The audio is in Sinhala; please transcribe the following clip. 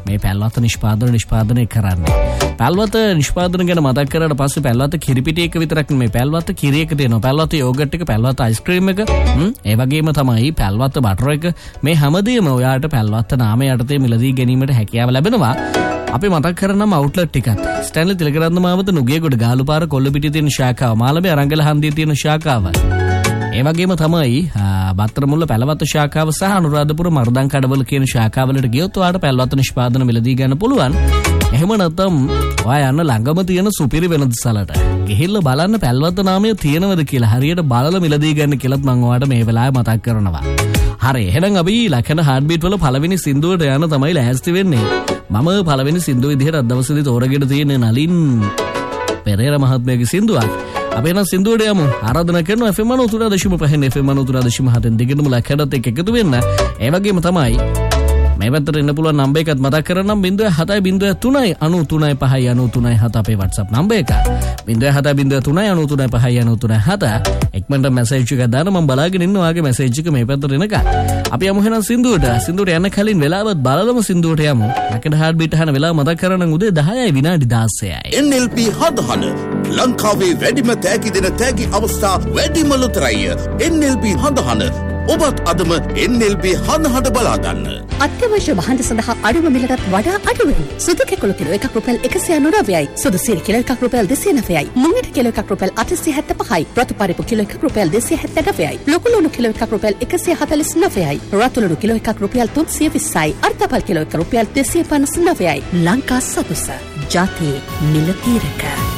මේ පැල්වත නිෂ්පාදනය කරන්නේ. පැල්වත නිෂ්පාදනය ගැන මතක් කරලා පස්සේ පැල්වත කිරිපිටි එක විතරක් නෙමෙයි පැල්වත කිරි එක තියෙනවා. පැල්වත යෝගට් එක, පැල්වත අයිස්ක්‍රීම් එක, ඒ වගේම තමයි පැල්වත බටර් එක. මේ හැමදේම ඔයාලට පැල්වත නාමය යටතේ මිලදී ගැනීමට හැකියාව ලැබෙනවා. අපි මතක් කරනම් අවුට්ලට් ටිකත් ස්ටැන්ලි තිලකරත්න මාවත නුගේගොඩ ගාලුපාර කොල්ලපිටිය තියෙන ශාඛාව, මාළඹේ අරංගල හන්දියේ තියෙන ශාඛාව, ඒ වගේම තමයි බත්තරමුල්ල පැලවත ශාඛාව සහ අනුරාධපුර මර්දන් කඩවල කියන ශාඛාවලට ගියොත් ඔයාලට පැල්වත නිෂ්පාදන මිලදී ගන්න පුළුවන්. එහෙම නැත්නම් ඔයා යන්න ළඟම තියෙන සුපිරි වෙළඳසලට ගිහිල්ලා බලන්න පැල්වත නාමය තියෙනවද කියලා හරියට බලලා මිලදී ගන්න කියලාත් මම ඔයාලට මේ වෙලාවේ මතක් කරනවා. හරි, එහෙනම් අපි ලකන හાર્ට්බීට් වල පළවෙනි සින්දුවට යන තමයි ලෑස්ති වෙන්නේ. මම පළවෙනි සින්දුව විදිහට අද දවසේදී තෝරගෙන තියෙන නලින් පෙරේර මහත්මයාගේ සින්දුවක්. අපි එන සින්දුවට යමු. ආරාධනා කරනවා FM 93.5 FM 93.7 දිගටම ලකඩත් එක්ක එකතු වෙන්න. ඒ වගේම තමයි මේ පැත්තට එන්න පුළුවන් නම්බර් එකත් මතක් කරනම් 0703935993 අපේ WhatsApp නම්බර් එක. 0703935993 එක්මන්ට මැසේජ් එකක් දාන්න මම බලාගෙන ඉන්න ඔයාගේ මැසේජ් එක මේ පැත්තට එනකන්. අපි යමු එහෙනම් සින්දුවට. සින්දුවට යන්න කලින් වෙලාවත් බලලම සින්දුවට යමු. ලකඩ හાર્ට්බීට් අහන වෙලාව මතක් කරනම් උදේ 10යි විනාඩි 16යි. NLP හදහන ලංකාවේ වැඩිම තෑගි දෙන තෑගි අවස්ථා වැඩිම ලොතරැය. NLP හදහන ඔබත් අදම NLP හදහට බලා ගන්න. අත්‍යවශ්‍ය භාණ්ඩ සඳහා අඩුම මිලටත් වඩා අඩුවෙන්. සුදු කෙකුළු කිලෝ එකක් රුපියල් 199යි. සුදු සීනි කිලෝ එකක් රුපියල් 209යි. මුංගට කිලෝ එකක් රුපියල් 875යි. රතු පරිප්පු කිලෝ එකක් රුපියල් 279යි. ලොකු ලුණු කිලෝ එකක් රුපියල් 149යි. රතු ලුණු කිලෝ එකක් රුපියල් 320යි. අර්ධපල් කිලෝ එකක් රුපියල් 259යි. ලංකා සතුස ජාතියේ මිල තීරක.